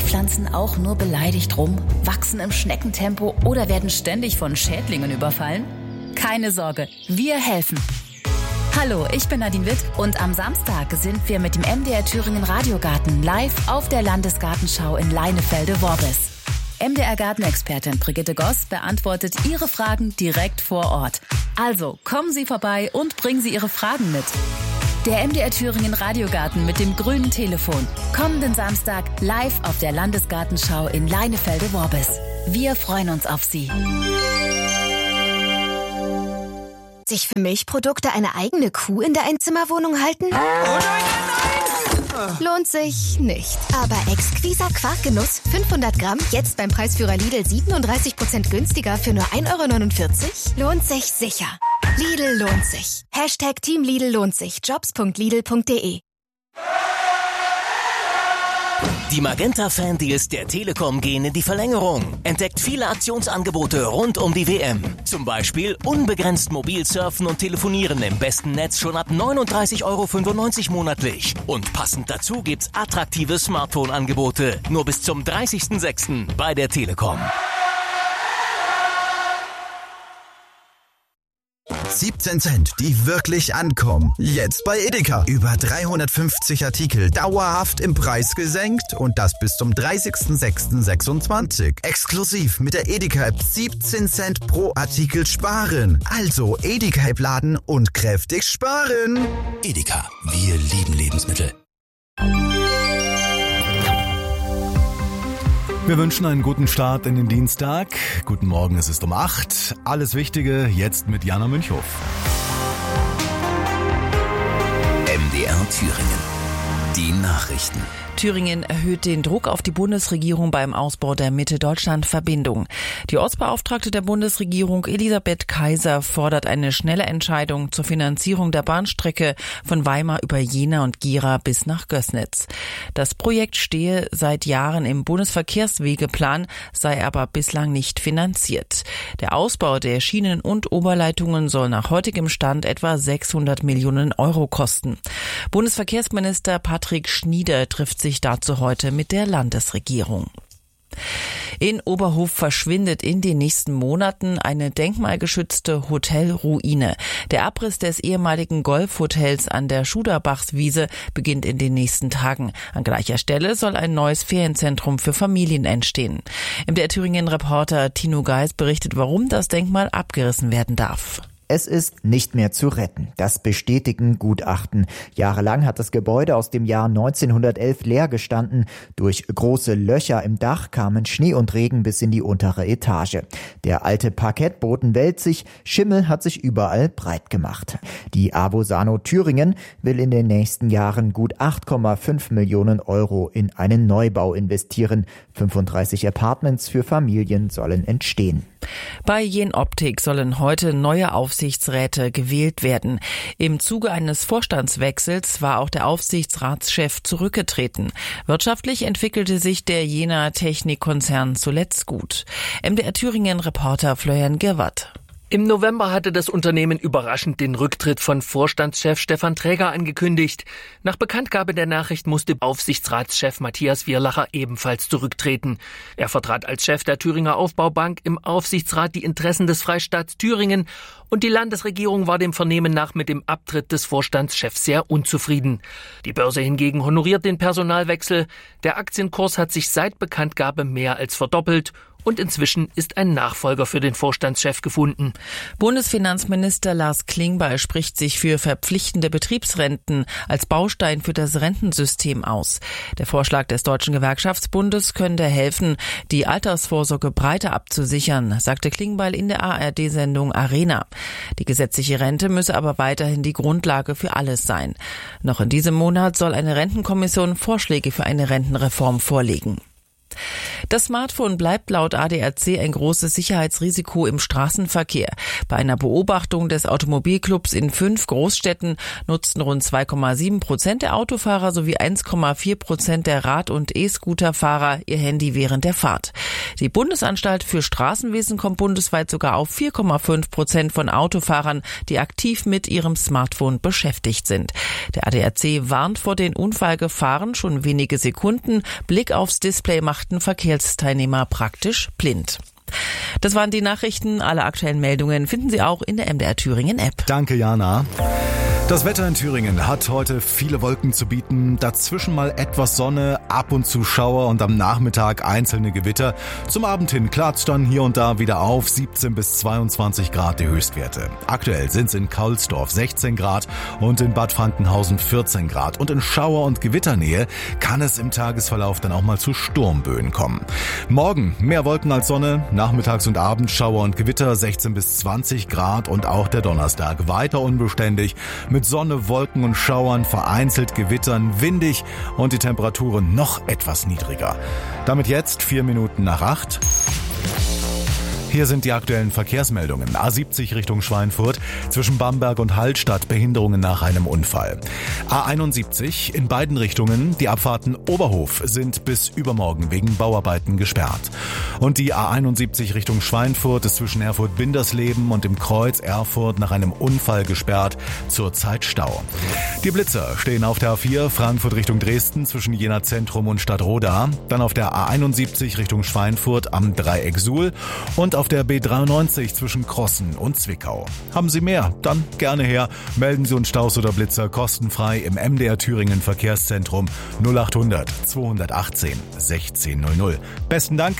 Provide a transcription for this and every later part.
Ihre Pflanzen auch nur beleidigt rum, wachsen im Schneckentempo oder werden ständig von Schädlingen überfallen? Keine Sorge, wir helfen. Hallo, ich bin Nadine Witt und am Samstag sind wir mit dem MDR Thüringen Radiogarten live auf der Landesgartenschau in Leinefelde-Worbis. MDR-Gartenexpertin Brigitte Goss beantwortet Ihre Fragen direkt vor Ort. Also kommen Sie vorbei und bringen Sie Ihre Fragen mit. Der MDR Thüringen Radiogarten mit dem grünen Telefon. Kommenden Samstag live auf der Landesgartenschau in Leinefelde-Worbis. Wir freuen uns auf Sie. Sich für Milchprodukte eine eigene Kuh in der Einzimmerwohnung halten? Oh nein! Lohnt sich nicht. Aber exquiser Quarkgenuss, 500 Gramm, jetzt beim Preisführer Lidl 37% günstiger für nur 1,49 €? Lohnt sich sicher. Lidl lohnt sich. Hashtag Team Lidl lohnt sich. Jobs.lidl.de. Die Magenta-Fan-Deals der Telekom gehen in die Verlängerung. Entdeckt viele Aktionsangebote rund um die WM. Zum Beispiel unbegrenzt mobil surfen und telefonieren im besten Netz schon ab 39,95 € monatlich. Und passend dazu gibt's attraktive Smartphone-Angebote. Nur bis zum 30.06. bei der Telekom. 17 Cent, die wirklich ankommen. Jetzt bei Edeka. Über 350 Artikel dauerhaft im Preis gesenkt und das bis zum 30.06.26. Exklusiv mit der Edeka-App 17 Cent pro Artikel sparen. Also Edeka-App laden und kräftig sparen. Edeka, wir lieben Lebensmittel. Wir wünschen einen guten Start in den Dienstag. Guten Morgen, es ist um 8. Alles Wichtige jetzt mit Jana Münchhoff. MDR Thüringen. Die Nachrichten. Thüringen erhöht den Druck auf die Bundesregierung beim Ausbau der Mitte-Deutschland-Verbindung. Die Ortsbeauftragte der Bundesregierung Elisabeth Kaiser fordert eine schnelle Entscheidung zur Finanzierung der Bahnstrecke von Weimar über Jena und Gera bis nach Gößnitz. Das Projekt stehe seit Jahren im Bundesverkehrswegeplan, sei aber bislang nicht finanziert. Der Ausbau der Schienen und Oberleitungen soll nach heutigem Stand etwa 600 Millionen € kosten. Bundesverkehrsminister Patrick Schnieder trifft sich dazu heute mit der Landesregierung. In Oberhof verschwindet in den nächsten Monaten eine denkmalgeschützte Hotelruine. Der Abriss des ehemaligen Golfhotels an der Schuderbachswiese beginnt in den nächsten Tagen. An gleicher Stelle soll ein neues Ferienzentrum für Familien entstehen. MDR Thüringen-Reporter Tino Geis berichtet, warum das Denkmal abgerissen werden darf. Es ist nicht mehr zu retten. Das bestätigen Gutachten. Jahrelang hat das Gebäude aus dem Jahr 1911 leer gestanden. Durch große Löcher im Dach kamen Schnee und Regen bis in die untere Etage. Der alte Parkettboden wälzt sich, Schimmel hat sich überall breit gemacht. Die Avosano Thüringen will in den nächsten Jahren gut 8,5 Millionen € in einen Neubau investieren. 35 Apartments für Familien sollen entstehen. Bei Jenoptik sollen heute neue Aufsichtsräte gewählt werden. Im Zuge eines Vorstandswechsels war auch der Aufsichtsratschef zurückgetreten. Wirtschaftlich entwickelte sich der Jener Technikkonzern zuletzt gut. MDR Thüringen-Reporter Florian Girwat. Im November hatte das Unternehmen überraschend den Rücktritt von Vorstandschef Stefan Träger angekündigt. Nach Bekanntgabe der Nachricht musste Aufsichtsratschef Matthias Wierlacher ebenfalls zurücktreten. Er vertrat als Chef der Thüringer Aufbaubank im Aufsichtsrat die Interessen des Freistaats Thüringen und die Landesregierung war dem Vernehmen nach mit dem Abtritt des Vorstandschefs sehr unzufrieden. Die Börse hingegen honoriert den Personalwechsel. Der Aktienkurs hat sich seit Bekanntgabe mehr als verdoppelt. Und inzwischen ist ein Nachfolger für den Vorstandschef gefunden. Bundesfinanzminister Lars Klingbeil spricht sich für verpflichtende Betriebsrenten als Baustein für das Rentensystem aus. Der Vorschlag des Deutschen Gewerkschaftsbundes könnte helfen, die Altersvorsorge breiter abzusichern, sagte Klingbeil in der ARD-Sendung Arena. Die gesetzliche Rente müsse aber weiterhin die Grundlage für alles sein. Noch in diesem Monat soll eine Rentenkommission Vorschläge für eine Rentenreform vorlegen. Das Smartphone bleibt laut ADAC ein großes Sicherheitsrisiko im Straßenverkehr. Bei einer Beobachtung des Automobilclubs in 5 Großstädten nutzten rund 2,7% der Autofahrer sowie 1,4% der Rad- und E-Scooterfahrer ihr Handy während der Fahrt. Die Bundesanstalt für Straßenwesen kommt bundesweit sogar auf 4,5% von Autofahrern, die aktiv mit ihrem Smartphone beschäftigt sind. Der ADAC warnt vor den Unfallgefahren. Schon wenige Sekunden Blick aufs Display machten Verkehrsteilnehmer praktisch blind. Das waren die Nachrichten. Alle aktuellen Meldungen finden Sie auch in der MDR Thüringen App. Danke, Jana. Das Wetter in Thüringen hat heute viele Wolken zu bieten, dazwischen mal etwas Sonne, ab und zu Schauer und am Nachmittag einzelne Gewitter. Zum Abend hin klart's dann hier und da wieder auf, 17 bis 22 Grad die Höchstwerte. Aktuell sind's in Kaulsdorf 16 Grad und in Bad Frankenhausen 14 Grad. Und in Schauer- und Gewitternähe kann es im Tagesverlauf dann auch mal zu Sturmböen kommen. Morgen mehr Wolken als Sonne, nachmittags und abends Schauer und Gewitter 16 bis 20 Grad und auch der Donnerstag weiter unbeständig mit Sonne, Wolken und Schauern, vereinzelt Gewittern, windig und die Temperaturen noch etwas niedriger. Damit jetzt 4 Minuten nach 8. Hier sind die aktuellen Verkehrsmeldungen. A70 Richtung Schweinfurt, zwischen Bamberg und Hallstatt Behinderungen nach einem Unfall. A71 in beiden Richtungen, die Abfahrten Oberhof sind bis übermorgen wegen Bauarbeiten gesperrt. Und die A71 Richtung Schweinfurt ist zwischen Erfurt-Bindersleben und dem Kreuz Erfurt nach einem Unfall gesperrt, zurzeit Stau. Die Blitzer stehen auf der A4 Frankfurt Richtung Dresden zwischen Jena Zentrum und Stadtroda, dann auf der A71 Richtung Schweinfurt am Dreieck Suhl und auf der B93 zwischen Crossen und Zwickau. Haben Sie mehr? Dann gerne her. Melden Sie uns Staus oder Blitzer kostenfrei im MDR Thüringen Verkehrszentrum 0800 218 1600. Besten Dank.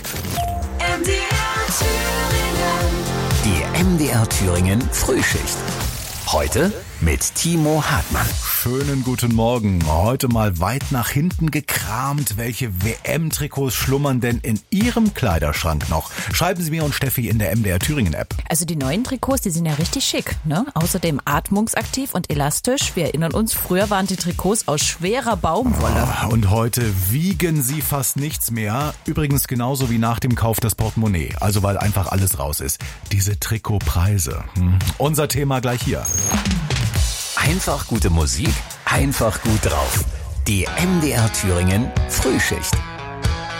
Die MDR Thüringen Frühschicht. Heute mit Timo Hartmann. Schönen guten Morgen. Heute mal weit nach hinten gekramt. Welche WM-Trikots schlummern denn in Ihrem Kleiderschrank noch? Schreiben Sie mir und Steffi in der MDR Thüringen App. Also die neuen Trikots, die sind ja richtig schick, ne? Außerdem atmungsaktiv und elastisch. Wir erinnern uns, früher waren die Trikots aus schwerer Baumwolle. Und heute wiegen sie fast nichts mehr. Übrigens genauso wie nach dem Kauf das Portemonnaie. Also weil einfach alles raus ist. Diese Trikotpreise. Unser Thema gleich hier. Einfach gute Musik, einfach gut drauf. Die MDR Thüringen Frühschicht.